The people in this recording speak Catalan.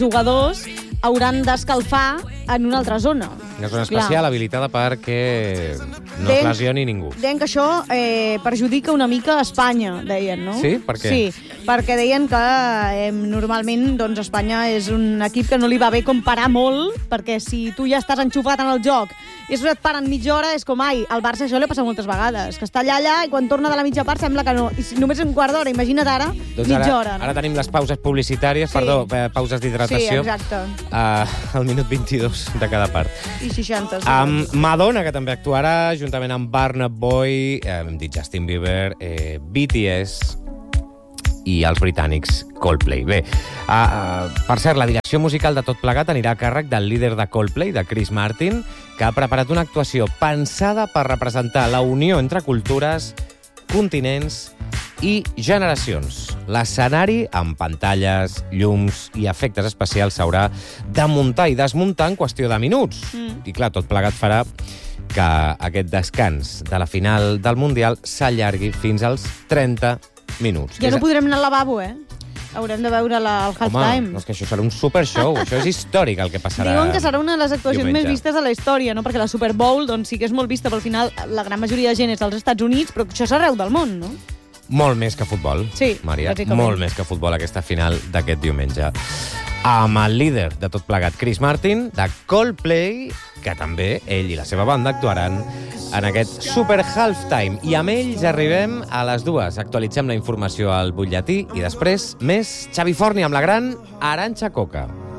jugadors hauran d'escalfar en una altra zona. Una zona especial habilitada perquè no es lesioni ningú. Deien que això perjudica una mica a Espanya, deien, no? Sí? Per què? Sí, perquè deien que normalment doncs, Espanya és un equip que no li va bé com parar molt, perquè si tu ja estàs enxufat en el joc i després et paren mitja hora, és com, al Barça això li ha passat moltes vegades, que està allà i quan torna de la mitja part sembla que no. I si només un quart d'hora, imagina't ara, doncs mitja hora. No? Ara tenim les pauses publicitàries, pauses d'hidratació. Sí, exacte. Al minut 22 de cada part. I 60. Sí. Amb Madonna, que també actuarà, juntament amb Burna Boy, hem dit Justin Bieber, BTS i els britànics Coldplay. Bé, per cert, la direcció musical de tot plegat anirà a càrrec del líder de Coldplay, de Chris Martin, que ha preparat una actuació pensada per representar la unió entre cultures, continents i generacions. L'escenari, amb pantalles, llums i efectes especials, s'haurà de muntar i desmuntar en qüestió de minuts. I clar, tot plegat farà que aquest descans de la final del Mundial s'allargui fins als 30 minuts. Ja no podrem anar al lavabo, Haurem de veure el halftime. Home, és que això serà un super show. Això és històric, el que passarà. Diuen que serà una de les actuacions diumenge. més vistes de la història, no? Perquè la Super Bowl doncs, sí que és molt vista, però al final la gran majoria de gent és dels Estats Units, però això és arreu del món, no? Molt més que futbol, sí, Maria. bàsicament. Molt més que futbol, aquesta final d'aquest diumenge. Amb el líder de tot plegat, Chris Martin, de Coldplay, que també ell i la seva banda actuaran en aquest super halftime. I amb ells arribem a les 2. Actualitzem la informació al butlletí i després més Xavi Forni amb la gran Arantxa Coca.